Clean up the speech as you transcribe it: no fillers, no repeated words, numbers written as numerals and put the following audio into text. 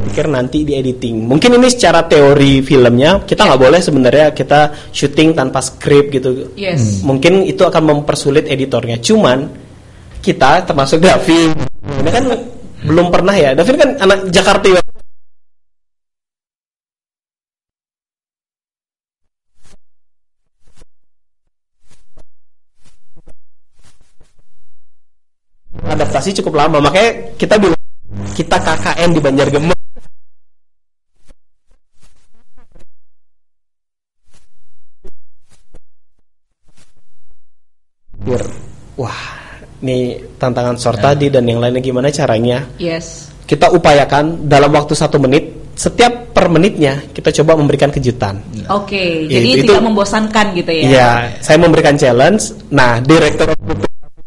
pikir nanti di editing. Mungkin ini secara teori filmnya kita nggak boleh sebenarnya kita syuting tanpa skrip gitu. Yes. Mungkin itu akan mempersulit editornya. Cuman kita termasuk Davin, ini kan belum pernah ya. Davin kan anak Jakarta. Adaptasi cukup lama, makanya kita bilang kita KKN di Banjargemuk. Wah, ini tantangan short tadi dan yang lainnya gimana caranya? Yes. Kita upayakan dalam waktu 1 menit, setiap per menitnya kita coba memberikan kejutan. Oke, jadi tidak membosankan gitu ya? Iya, saya memberikan challenge. Nah, direktur